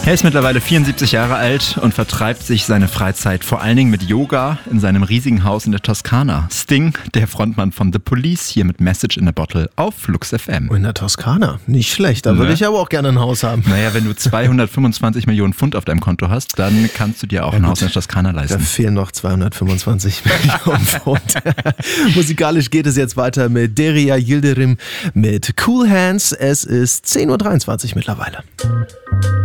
Er ist mittlerweile 74 Jahre alt und vertreibt sich seine Freizeit vor allen Dingen mit Yoga in seinem riesigen Haus in der Toskana. Sting, der Frontmann von The Police, hier mit Message in a Bottle auf Flux FM. In der Toskana, nicht schlecht, da würde ich aber auch gerne ein Haus haben. Naja, wenn du 225 Millionen Pfund auf deinem Konto hast, dann kannst du dir auch ein Haus in der Toskana leisten. Da fehlen noch 225 Millionen Pfund. Musikalisch geht es jetzt weiter mit Derya Yildirim mit Cool Hands. Es ist 10.23 Uhr mittlerweile.